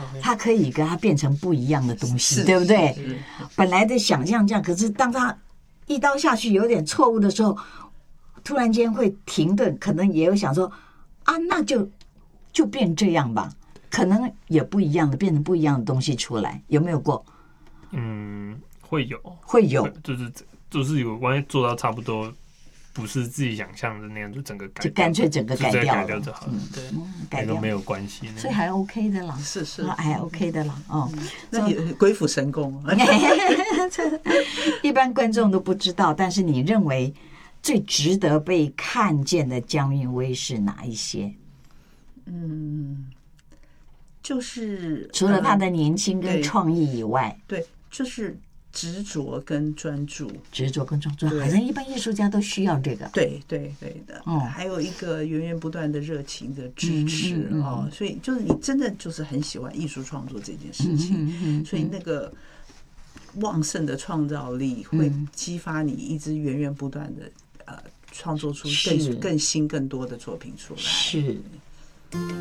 它可以给它变成不一样的东西，对不对？本来的想象这样，可是当它一刀下去有点错误的时候，突然间会停顿，可能也有想说啊，那就变这样吧，可能也不一样的，变成不一样的东西出来，有没有过？ 会有，就是有关于做到差不多不是自己想象的那样，就整个改掉， 就干脆整个改掉就好了，对， 改掉没有关系， 所以还 OK 的啦， 是还 OK 的啦，哦， 那也鬼斧神工。 一般观众都不知道，但是你认为最值得被看见的江韵威是哪一些？ 就是除了他的年轻跟创意以外， 对，就是执着跟专注， 好像一般艺术家都需要这个。 对的。还有一个源源不断的热情的支持所以就是你真的就是很喜欢艺术创作这件事情，所以那个旺盛的创造力会激发你一直源源不断的创作出更新更多的作品出来。 是。